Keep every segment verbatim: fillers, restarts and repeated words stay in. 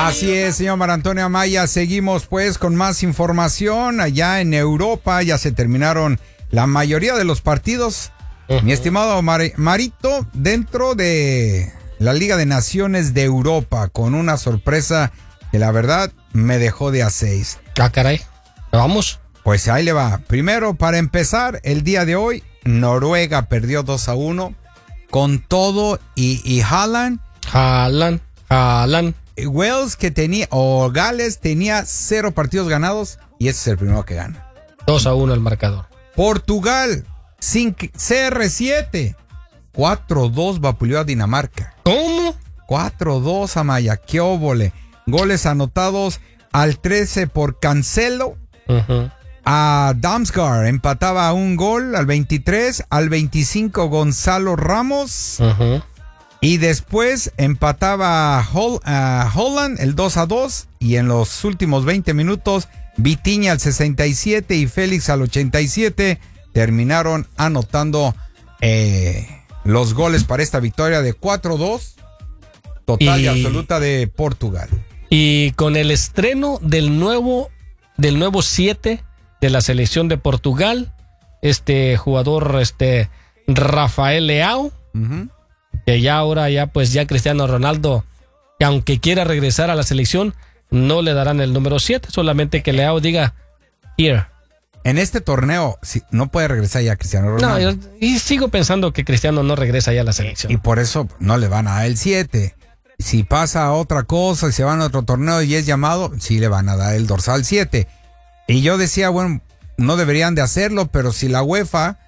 Así es, señor Marantonio Amaya. Seguimos pues con más información. Allá en Europa ya se terminaron la mayoría de los partidos. Uh-huh. Mi estimado Mar- Marito, dentro de la Liga de Naciones de Europa, con una sorpresa que la verdad me dejó de a seis. Ah, caray. ¿Vamos? Pues ahí le va. Primero, para empezar, el día de hoy, Noruega perdió dos a uno con todo y, y Haaland. Haaland, Haaland. Wales que tenía, o Gales tenía cero partidos ganados y ese es el primero que gana. dos a uno el marcador. Portugal, sin C R siete, cuatro dos vapuleó a Dinamarca. ¿Cómo? cuatro dos a Maya, qué óvole. Goles anotados al trece por Cancelo. Uh-huh. A Damsgaard empataba un gol al veintitrés, al veinticinco Gonzalo Ramos. Uh-huh. Y después empataba Hol- uh, Holland el dos a dos. Y en los últimos veinte minutos, Vitinha al sesenta y siete y Félix al ochenta y siete terminaron anotando eh, los goles para esta victoria de cuatro dos. Total y, y absoluta de Portugal. Y con el estreno del nuevo del nuevo siete de la selección de Portugal, este jugador, este Rafael Leao, uh-huh. que ya ahora ya pues ya Cristiano Ronaldo, que aunque quiera regresar a la selección, no le darán el número siete, solamente que Leao diga here. En este torneo sí, no puede regresar ya Cristiano Ronaldo. No, y sigo pensando que Cristiano no regresa ya a la selección. Y por eso no le van a dar el siete. Si pasa otra cosa y se van a otro torneo y es llamado, sí le van a dar el dorsal siete. Y yo decía, bueno, no deberían de hacerlo, pero si la UEFA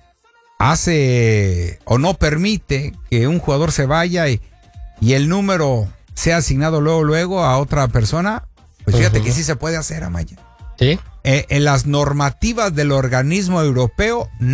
hace o no permite que un jugador se vaya y, y el número sea asignado luego, luego a otra persona, pues fíjate uh-huh. que sí se puede hacer, Amaya. Sí. Eh, en las normativas del organismo europeo